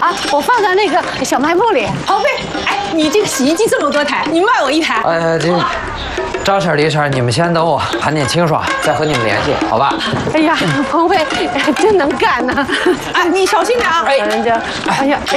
啊，我放在那个小卖部里。 宝贝，哎，你这个洗衣机这么多台，你卖我一台？ 这张婶、李婶，你们先等我盘点清爽，再和你们联系，好吧？ 哎呀，鹏飞真能干呢！ 哎，你小心点啊！ 老人家，哎呀，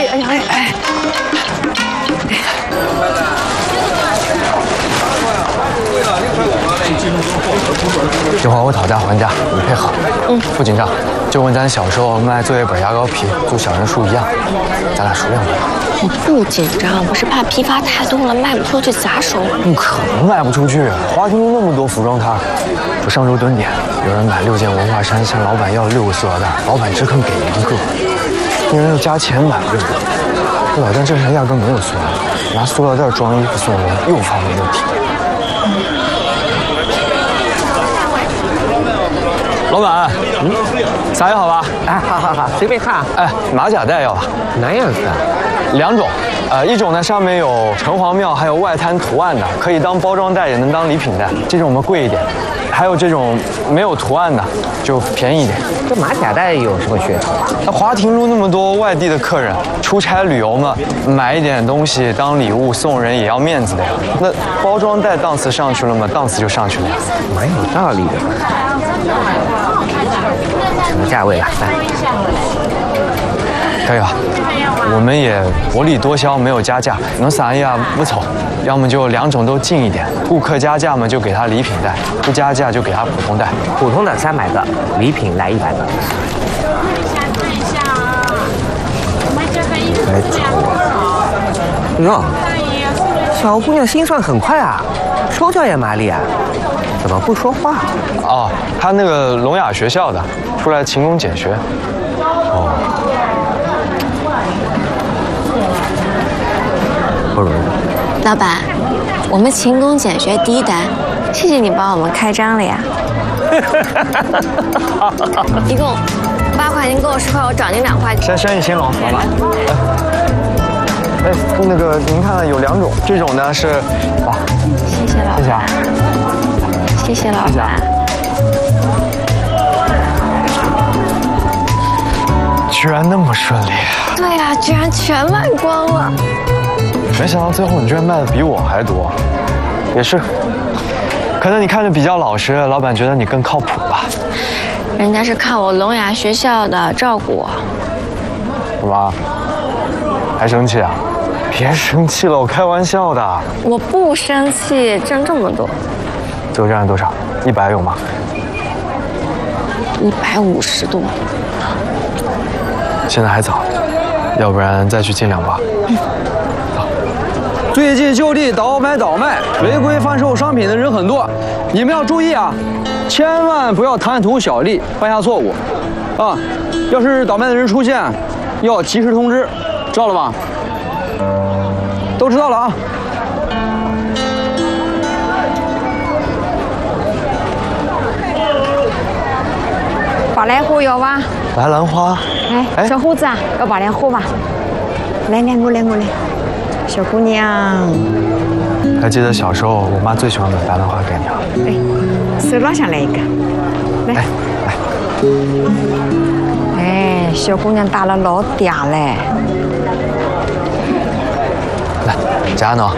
这会儿我讨价还价，你配合。不紧张，就跟咱小时候卖作业本、牙膏皮、做小人书一样，咱俩熟练不了。 我不紧张，我是怕批发太多了卖不出去砸手。 不可能卖不出去，华亭路那么多服装摊，说上周蹲点，有人买6件文化衫，向老板要了6个塑料袋，老板只肯给1个，那人又加钱买了6个。这老店镇上压根没有塑料袋，拿塑料袋装衣服送人，又方便又体面。老板，啥也好吧？ 哎，好，随便看。 哎，马甲带要吧？ 哪样子啊 ？2种，一种呢上面有城隍庙还有外滩图案的，可以当包装袋，也能当礼品袋，这种我们贵一点。还有这种没有图案的，就便宜一点。 这马甲带有什么噱头啊？ 那华亭路那么多外地的客人，出差旅游嘛，买一点东西当礼物送人也要面子的呀。那包装袋档次上去了嘛，档次就上去了呀。 蛮有道理的。什么价位啊？来， 可以吧？我们也薄利多销，没有加价，能散一下不丑，要么就2种都进一点。顾客加价嘛，就给他礼品袋；不加价就给他普通袋。 普通的300个，礼品来100个。来走。哟，小姑娘心算很快啊，手脚也麻利啊，怎么不说话？ 哦，她那个聋哑学校的，出来勤工俭学。哦。 老板，我们勤工俭学第1单，谢谢你帮我们开张了呀。一共8块，您给我10块，我找您2块。 先生意兴隆，老板。哎，那个您看有2种，这种呢是， 谢谢老板，谢谢老板。 居然那么顺利。 对呀，居然全卖光了。 没想到最后你居然卖的比我还多，也是，可能你看着比较老实，老板觉得你更靠谱吧。 人家是看我聋哑学校的，照顾我。 干嘛？还生气啊？别生气了，我开玩笑的。 我不生气，挣这么多。 最后挣了多少？100有吗 ？150多。 现在还早，要不然再去进2包。 最近就地倒买倒卖，违规贩售商品的人很多，你们要注意啊，千万不要贪图小利，犯下错误，啊！要是倒卖的人出现，要及时通知，知道了吗？都知道了啊。 宝莱坞有吧？ 白兰花。 哎，小胡子啊，要宝莱坞吧？来，过来。小姑娘， 还记得小时候我妈最喜欢买白兰花给你了。 哎，手老想来一个，来。哎，小姑娘打了老嗲嘞。 来，夹呢？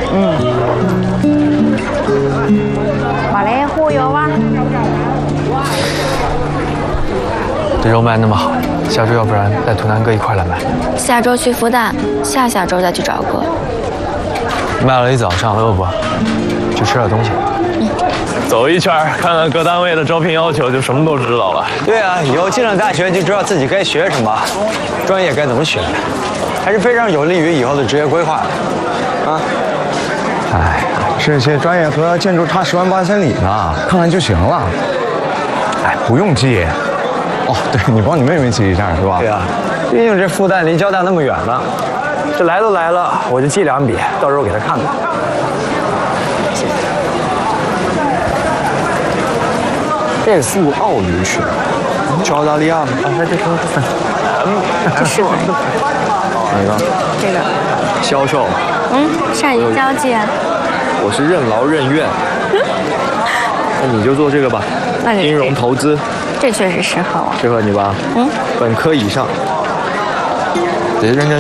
宝莱坞有吧？ 这肉卖那么好，下周要不然带图南哥一块来卖。 下周去复旦，下周再去找哥。 卖了一早上，饿不？去吃点东西。 走一圈，看看各单位的招聘要求，就什么都知道了。 对啊，以后进了大学就知道自己该学什么，专业该怎么选，还是非常有利于以后的职业规划的。啊， 哎，这些专业和建筑差10万8千里呢，看看就行了。哎，不用记。哦，对，你帮你妹妹记一下是吧？ 对啊，毕竟这复旦离交大那么远了，这来都来了，我就记2笔，到时候给他看看。这个赴澳留学，去澳大利亚吗？啊，这挺这是哪个？ 这个销售。 善于交际啊。 我是任劳任怨。那你就做这个吧。 那你金融投资。 这确实适合我。 适合你吧？本科以上。 得认真。